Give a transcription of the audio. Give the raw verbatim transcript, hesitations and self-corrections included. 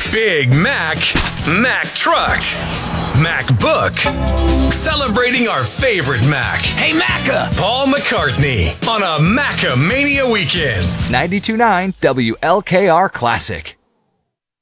Big Mac, Mac Truck, MacBook. Celebrating our favorite Mac. Hey, Macca! Paul McCartney on a Macca Mania weekend. ninety-two point nine W L K R Classic.